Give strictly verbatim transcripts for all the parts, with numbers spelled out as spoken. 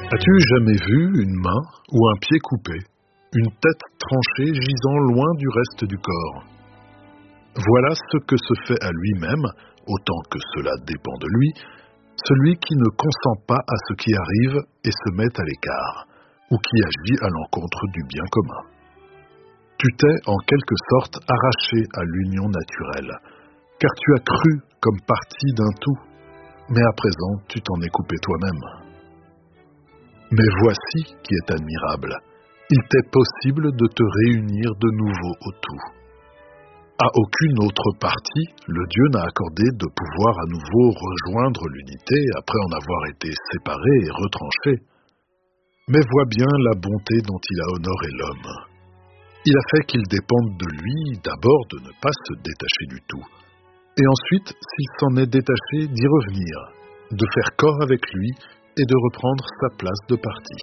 As-tu jamais vu une main ou un pied coupé, une tête tranchée gisant loin du reste du corps? Voilà ce que se fait à lui-même, autant que cela dépend de lui, celui qui ne consent pas à ce qui arrive et se met à l'écart, ou qui agit à l'encontre du bien commun. Tu t'es en quelque sorte arraché à l'union naturelle, car tu as cru comme partie d'un tout, mais à présent tu t'en es coupé toi-même. Mais voici qui est admirable, il t'est possible de te réunir de nouveau au tout. À aucune autre partie, le Dieu n'a accordé de pouvoir à nouveau rejoindre l'unité après en avoir été séparé et retranché. Mais vois bien la bonté dont il a honoré l'homme. Il a fait qu'il dépende de lui d'abord de ne pas se détacher du tout, et ensuite, s'il s'en est détaché, d'y revenir, de faire corps avec lui et de reprendre sa place de partie.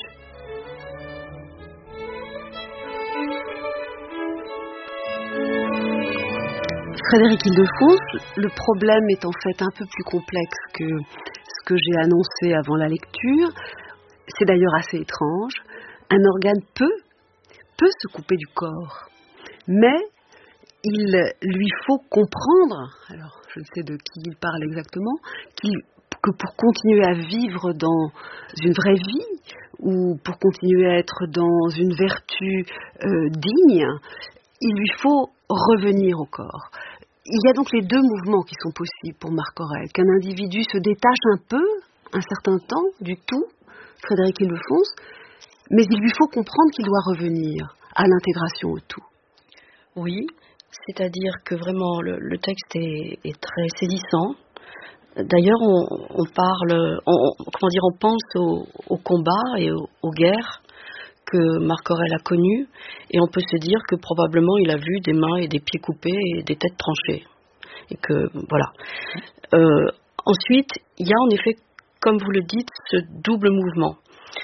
Frédéric Ildefonse, le problème est en fait un peu plus complexe que ce que j'ai annoncé avant la lecture. C'est d'ailleurs assez étrange. Un organe peut, peut se couper du corps, mais il lui faut comprendre, alors je ne sais de qui il parle exactement, qu'il que pour continuer à vivre dans une vraie vie ou pour continuer à être dans une vertu euh, digne, il lui faut revenir au corps. Il y a donc les deux mouvements qui sont possibles pour Marc Aurèle, qu'un individu se détache un peu, un certain temps, du tout, Frédéric Ildefonse, mais il lui faut comprendre qu'il doit revenir à l'intégration au tout. Oui, c'est-à-dire que vraiment le, le texte est, est très saisissant. D'ailleurs, on, on parle, on, comment dire, on pense au, au combat et au, aux guerres que Marc Aurèle a connues, et on peut se dire que probablement il a vu des mains et des pieds coupés et des têtes tranchées. Et que voilà. Euh, ensuite, il y a en effet, comme vous le dites, ce double mouvement.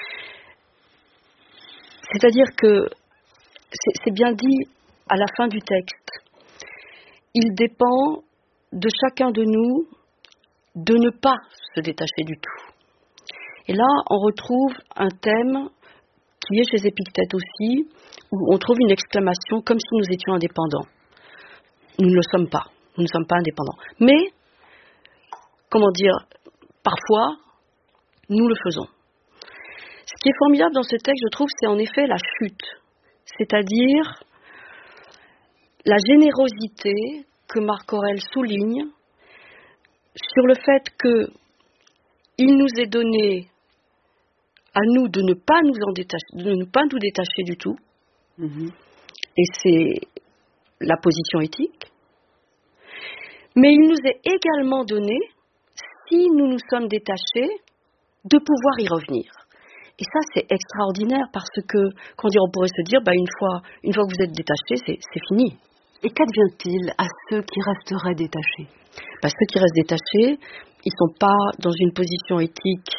C'est-à-dire que c'est, c'est bien dit à la fin du texte. Il dépend de chacun de nous de ne pas se détacher du tout. Et là, on retrouve un thème qui est chez Épictète aussi, où on trouve une exclamation comme si nous étions indépendants. Nous ne le sommes pas. Nous ne sommes pas indépendants. Mais, comment dire, parfois, nous le faisons. Ce qui est formidable dans ce texte, je trouve, c'est en effet la chute. C'est-à-dire la générosité que Marc Aurèle souligne sur le fait qu'il nous est donné à nous de ne pas nous en détacher, de ne pas nous détacher du tout, mmh. Et c'est la position éthique. Mais il nous est également donné, si nous nous sommes détachés, de pouvoir y revenir. Et ça, c'est extraordinaire parce que, quand on pourrait se dire, bah, une fois, une fois que vous êtes détaché, c'est, c'est fini. Et qu'advient-il à ceux qui resteraient détachés? Bah, ceux qui restent détachés, ils ne sont pas dans une position éthique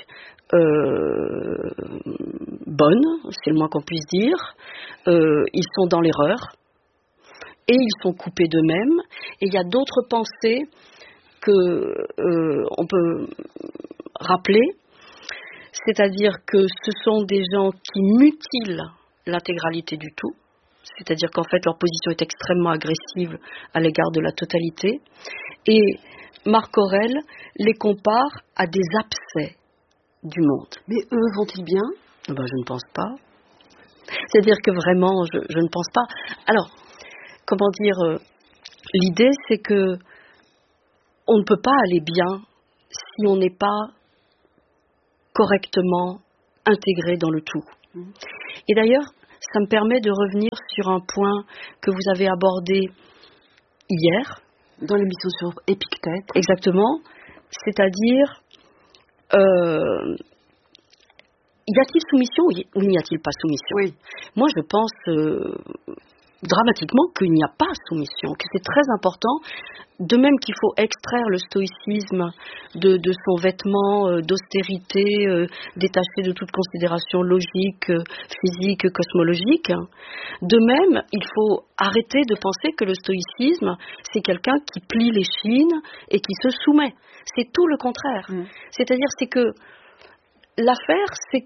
euh, bonne, c'est le moins qu'on puisse dire. Euh, ils sont dans l'erreur et ils sont coupés d'eux-mêmes. Et il y a d'autres pensées que euh, on peut rappeler, c'est-à-dire que ce sont des gens qui mutilent l'intégralité du tout. C'est-à-dire qu'en fait, leur position est extrêmement agressive à l'égard de la totalité. Et Marc Aurèle les compare à des abcès du monde. Mais eux, vont-ils bien? Ben, je ne pense pas. C'est-à-dire que vraiment, je, je ne pense pas. Alors, comment dire, euh, l'idée, c'est que on ne peut pas aller bien si on n'est pas correctement intégré dans le tout. Mmh. Et d'ailleurs, ça me permet de revenir sur un point que vous avez abordé hier. Dans l'émission sur Épictète. Exactement. C'est-à-dire, euh, y a-t-il soumission ou n'y a-t-il pas soumission? Oui. Moi, je pense euh, dramatiquement qu'il n'y a pas soumission, que c'est très important. De même qu'il faut extraire le stoïcisme de, de son vêtement euh, d'austérité, euh, détaché de toute considération logique, euh, physique, cosmologique. De même, il faut arrêter de penser que le stoïcisme, c'est quelqu'un qui plie les chines et qui se soumet. C'est tout le contraire. Mmh. C'est-à-dire, c'est que l'affaire, c'est,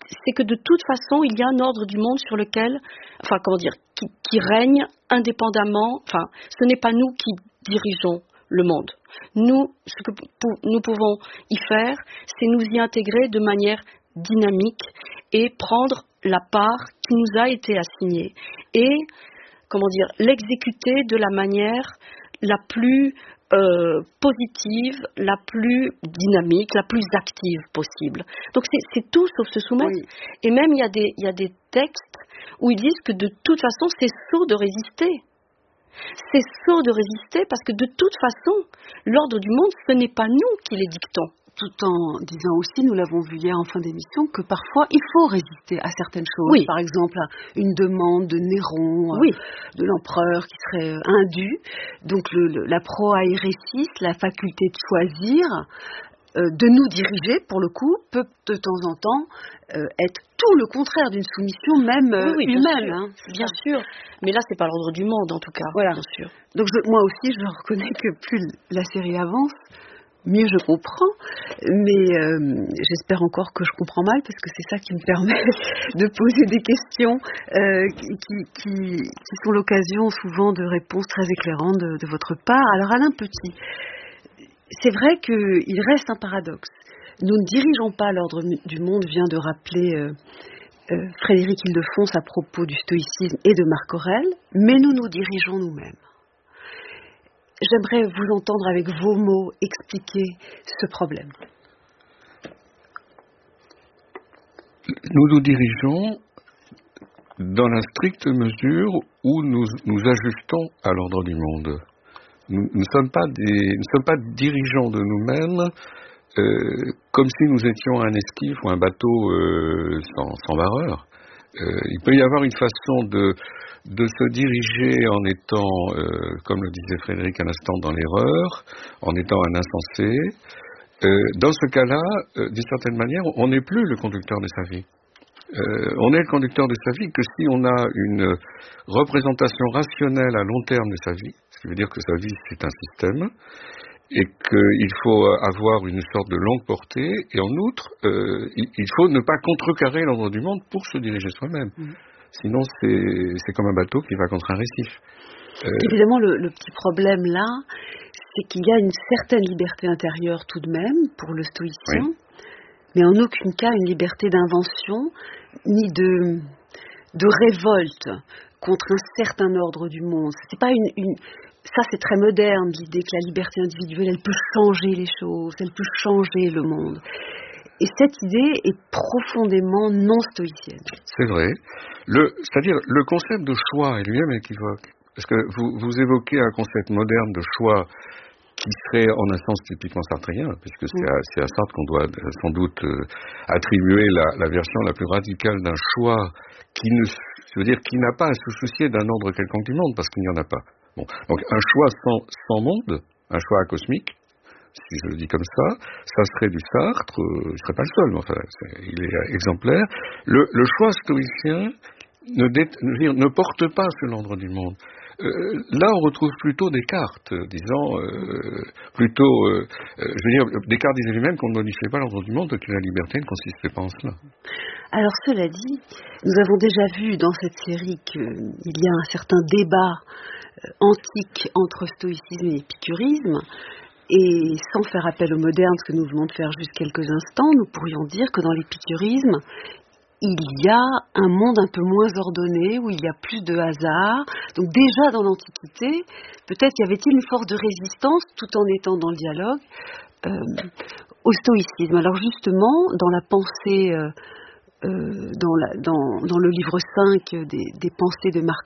c'est que de toute façon, il y a un ordre du monde sur lequel, enfin, comment dire, qui, qui règne indépendamment. Enfin, ce n'est pas nous qui dirigeons le monde. Nous, ce que nous pouvons y faire, c'est nous y intégrer de manière dynamique et prendre la part qui nous a été assignée et, comment dire, l'exécuter de la manière la plus euh, positive, la plus dynamique, la plus active possible. Donc c'est, c'est tout sauf se soumettre. Oui. Et même il y a des, il y a des textes où ils disent que de toute façon c'est sot de résister. C'est sot de résister parce que de toute façon, l'ordre du monde, ce n'est pas nous qui les dictons. Tout en disant aussi, nous l'avons vu hier en fin d'émission, que parfois il faut résister à certaines choses. Oui. Par exemple, à une demande de Néron, oui. euh, de l'empereur qui serait euh, indue. Donc le, le, la proairesis, la faculté de choisir, euh, de nous diriger, pour le coup, peut de temps en temps euh, être tout le contraire d'une soumission même euh, oui, oui, humaine. Bien, hein, sûr. bien sûr, mais là c'est pas l'ordre du monde en tout cas. Voilà. Bien sûr. Donc je, moi aussi, je reconnais que plus la série avance, mieux je comprends, mais euh, j'espère encore que je comprends mal parce que c'est ça qui me permet de poser des questions euh, qui, qui, qui sont l'occasion souvent de réponses très éclairantes de, de votre part. Alors Alain Petit, c'est vrai qu'il reste un paradoxe. Nous ne dirigeons pas l'ordre du monde, vient de rappeler euh, euh, Frédéric Ildefonse à propos du stoïcisme et de Marc Aurèle, mais nous nous dirigeons nous-mêmes. J'aimerais vous entendre avec vos mots expliquer ce problème. Nous nous dirigeons dans la stricte mesure où nous nous ajustons à l'ordre du monde. Nous ne sommes pas des, nous sommes pas dirigeants de nous-mêmes euh, comme si nous étions un esquif ou un bateau euh, sans, sans barreur. Euh, il peut y avoir une façon de de se diriger en étant, euh, comme le disait Frédéric à l'instant, dans l'erreur, en étant un insensé. Euh, dans ce cas-là, euh, d'une certaine manière, on n'est plus le conducteur de sa vie. Euh, on est le conducteur de sa vie que si on a une représentation rationnelle à long terme de sa vie, ce qui veut dire que sa vie c'est un système, et qu'il faut avoir une sorte de longue portée, et en outre, euh, il, il faut ne pas contrecarrer l'ordre du monde pour se diriger soi-même. Mmh. Sinon, c'est, c'est comme un bateau qui va contre un récif. Euh... Évidemment, le, le petit problème là, c'est qu'il y a une certaine liberté intérieure tout de même pour le stoïcien, oui. mais en aucun cas une liberté d'invention, ni de, de révolte contre un certain ordre du monde. C'est pas une, une, ça, c'est très moderne, l'idée que la liberté individuelle, elle peut changer les choses, elle peut changer le monde. Et cette idée est profondément non stoïcienne. C'est vrai. Le, c'est-à-dire, le concept de choix est lui-même équivoque. Parce que vous, vous évoquez un concept moderne de choix qui serait en un sens typiquement sartrien, puisque c'est, à, c'est à Sartre qu'on doit sans doute euh, attribuer la, la version la plus radicale d'un choix qui ne, je veux dire, qui n'a pas à se soucier d'un ordre quelconque du monde, parce qu'il n'y en a pas. Bon. Donc, un choix sans, sans monde, un choix acosmique, si je le dis comme ça, ça serait du Sartre, euh, je ne serais pas le seul, mais enfin, c'est, il est exemplaire. Le, le choix stoïcien ne, dé, ne porte pas sur l'ordre du monde. Euh, là, on retrouve plutôt Descartes, euh, disant, euh, plutôt, euh, je veux dire, Descartes disait lui-même qu'on ne modifiait pas l'ordre du monde, que la liberté ne consistait pas en cela. Alors, cela dit, nous avons déjà vu dans cette série qu'il y a un certain débat euh, antique entre stoïcisme et épicurisme. Et sans faire appel au moderne, ce que nous venons de faire juste quelques instants, nous pourrions dire que dans l'épicurisme, il y a un monde un peu moins ordonné, où il y a plus de hasard. Donc déjà dans l'Antiquité, peut-être y avait-il une force de résistance, tout en étant dans le dialogue, euh, au stoïcisme. Alors justement, dans la pensée, euh, euh, dans, la, dans, dans le livre cinq des, des pensées de Marc